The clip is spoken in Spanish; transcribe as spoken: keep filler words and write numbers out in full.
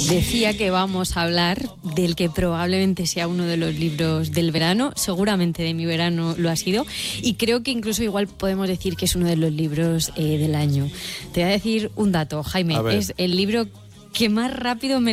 Decía que vamos a hablar del que probablemente sea uno de los libros del verano, seguramente de mi verano lo ha sido, y creo que incluso igual podemos decir que es uno de los libros eh, del año. Te voy a decir un dato, Jaime, es el libro que más rápido me